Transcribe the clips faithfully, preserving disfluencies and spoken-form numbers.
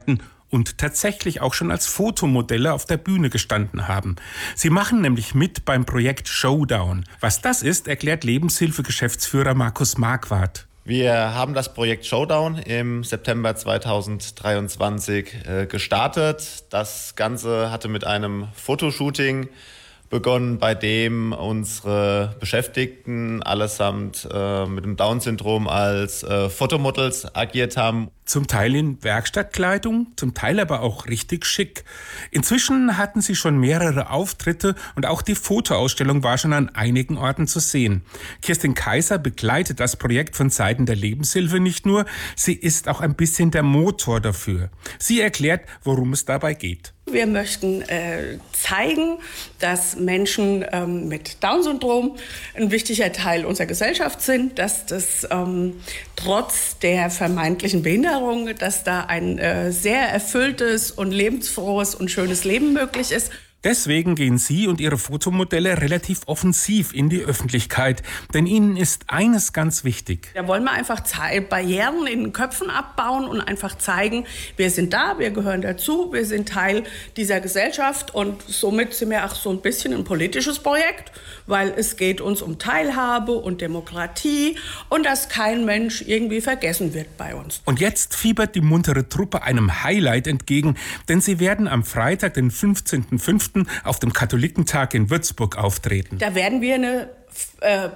hatten und tatsächlich auch schon als Fotomodelle auf der Bühne gestanden haben. Sie machen nämlich mit beim Projekt Showdown. Was das ist, erklärt Lebenshilfe-Geschäftsführer Markus Marquardt. Wir haben das Projekt Showdown im September zweitausenddreiundzwanzig äh, gestartet. Das Ganze hatte mit einem Fotoshooting begonnen, bei dem unsere Beschäftigten allesamt äh, mit dem Down-Syndrom als äh, Fotomodels agiert haben. Zum Teil in Werkstattkleidung, zum Teil aber auch richtig schick. Inzwischen hatten sie schon mehrere Auftritte und auch die Fotoausstellung war schon an einigen Orten zu sehen. Kirstin Kaiser begleitet das Projekt von Seiten der Lebenshilfe nicht nur, sie ist auch ein bisschen der Motor dafür. Sie erklärt, worum es dabei geht. Wir möchten äh, zeigen, dass Menschen ähm, mit Down-Syndrom ein wichtiger Teil unserer Gesellschaft sind, dass das ähm, trotz der vermeintlichen Behinderung, dass da ein äh, sehr erfülltes und lebensfrohes und schönes Leben möglich ist. Deswegen gehen Sie und Ihre Fotomodelle relativ offensiv in die Öffentlichkeit. Denn Ihnen ist eines ganz wichtig. Da wollen wir einfach Barrieren in den Köpfen abbauen und einfach zeigen, wir sind da, wir gehören dazu, wir sind Teil dieser Gesellschaft. Und somit sind wir auch so ein bisschen ein politisches Projekt, weil es geht uns um Teilhabe und Demokratie und dass kein Mensch irgendwie vergessen wird bei uns. Und jetzt fiebert die muntere Truppe einem Highlight entgegen, denn sie werden am Freitag, den fünfzehnten fünften auf dem Katholikentag in Würzburg auftreten. Da werden wir eine äh,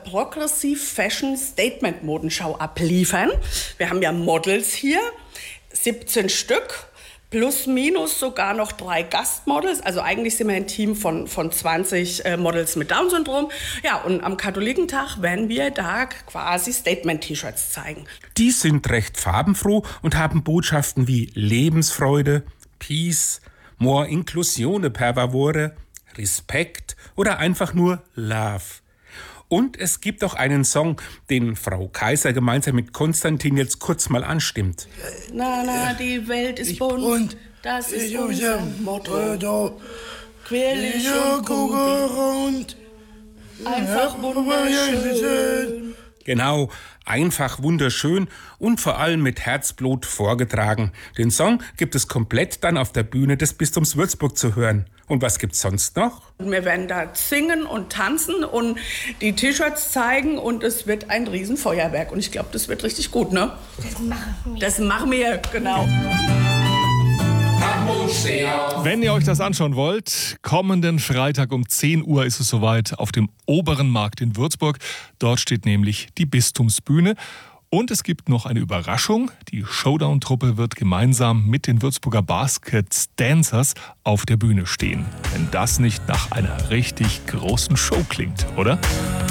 Progressive-Fashion-Statement-Modenschau abliefern. Wir haben ja Models hier, siebzehn Stück. Plus, minus sogar noch drei Gastmodels. Also eigentlich sind wir ein Team von, von zwanzig äh, Models mit Down-Syndrom. Ja, und am Katholikentag werden wir da quasi Statement-T-Shirts zeigen. Die sind recht farbenfroh und haben Botschaften wie Lebensfreude, Peace, More Inclusione per favore, Respekt oder einfach nur Love. Und es gibt auch einen Song, den Frau Kaiser gemeinsam mit Konstantin jetzt kurz mal anstimmt. Na, na, die Welt ist bunt, bunt. Das ist unser Motto. Quirlig und gut, einfach wunderschön. Genau, einfach wunderschön und vor allem mit Herzblut vorgetragen. Den Song gibt es komplett dann auf der Bühne des Bistums Würzburg zu hören. Und was gibt's sonst noch? Wir werden da singen und tanzen und die T-Shirts zeigen und es wird ein Riesenfeuerwerk. Und ich glaube, das wird richtig gut, ne? Das machen wir. Das machen wir, genau. Wenn ihr euch das anschauen wollt, kommenden Freitag um zehn Uhr ist es soweit auf dem Oberen Markt in Würzburg. Dort steht nämlich die Bistumsbühne. Und es gibt noch eine Überraschung. Die Showdown-Truppe wird gemeinsam mit den Würzburger Baskets Dancers auf der Bühne stehen. Wenn das nicht nach einer richtig großen Show klingt, oder?